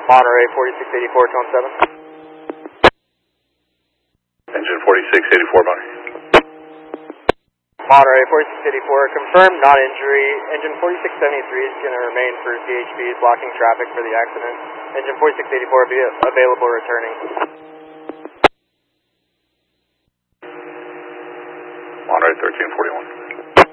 Monterey 4684, tone 7. Engine 4684, Monterey. Monterey 4684, confirmed non-injury. Engine 4673 is going to remain for CHP, blocking traffic for the accident. Engine 4684 be available returning. Monterey 1341.